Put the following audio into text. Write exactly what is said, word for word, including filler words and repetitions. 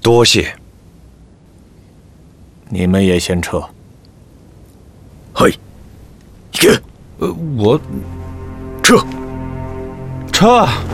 多谢。 你们也先撤。 嘿，你给， 呃，我撤， 撤。